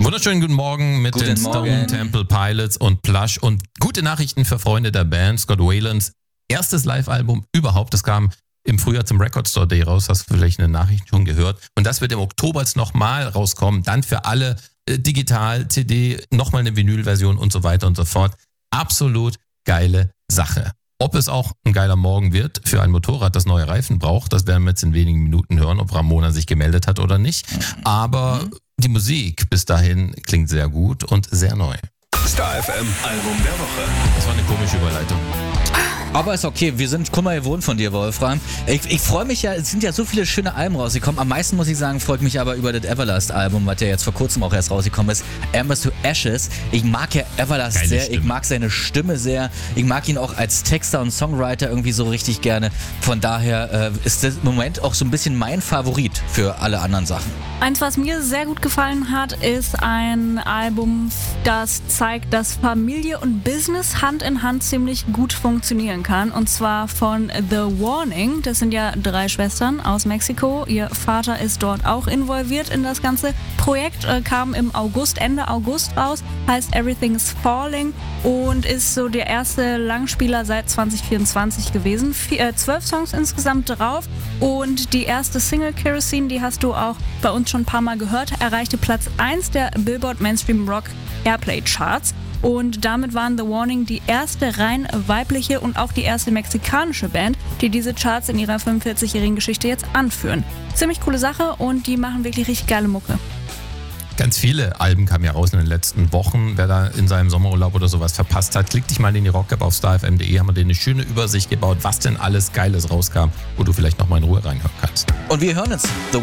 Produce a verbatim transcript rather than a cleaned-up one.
Wunderschönen guten Morgen mit Guten den Stone Morgen. Temple Pilots und Plush und gute Nachrichten für Freunde der Band. Scott Weilands erstes Live-Album überhaupt, das kam im Frühjahr zum Record Store Day raus, hast du vielleicht in den Nachrichten schon gehört. Und das wird im Oktober jetzt nochmal rauskommen, dann für alle äh, digital, C D, nochmal eine Vinyl-Version und so weiter und so fort. Absolut geile Sache. Ob es auch ein geiler Morgen wird für ein Motorrad, das neue Reifen braucht, das werden wir jetzt in wenigen Minuten hören, ob Ramona sich gemeldet hat oder nicht. Aber die Musik bis dahin klingt sehr gut und sehr neu. Star F M Album der Woche. Das war eine komische Überleitung. Aber ist okay, wir sind kummergewohnt von dir, Wolfram. Ich, ich freue mich ja, es sind ja so viele schöne Alben rausgekommen. Am meisten, muss ich sagen, freut mich aber über das Everlast-Album, was ja jetzt vor kurzem auch erst rausgekommen ist. Embers to Ashes. Ich mag ja Everlast Geile sehr, Stimme. ich mag seine Stimme sehr. Ich mag ihn auch als Texter und Songwriter irgendwie so richtig gerne. Von daher äh, ist das im Moment auch so ein bisschen mein Favorit für alle anderen Sachen. Eins, was mir sehr gut gefallen hat, ist ein Album, das zeigt, dass Familie und Business Hand in Hand ziemlich gut funktionieren kann. Und zwar von The Warning. Das sind ja drei Schwestern aus Mexiko. Ihr Vater ist dort auch involviert in das ganze Projekt. Äh, kam im August, Ende August raus. Heißt Everything's Falling und ist so der erste Langspieler seit zwanzig vierundzwanzig gewesen. Vier, äh, zwölf Songs insgesamt drauf. Und die erste Single Kerosene, die hast du auch bei uns schon ein paar Mal gehört, erreichte Platz eins der Billboard Mainstream Rock Airplay Charts. Und damit waren The Warning die erste rein weibliche und auch die erste mexikanische Band, die diese Charts in ihrer fünfundvierzigjährigen Geschichte jetzt anführen. Ziemlich coole Sache und die machen wirklich richtig geile Mucke. Ganz viele Alben kamen ja raus in den letzten Wochen. Wer da in seinem Sommerurlaub oder sowas verpasst hat, klick dich mal in die Rock-App auf star f m punkt d e. Haben wir dir eine schöne Übersicht gebaut, was denn alles Geiles rauskam, wo du vielleicht nochmal in Ruhe reinhören kannst. Und wir hören uns The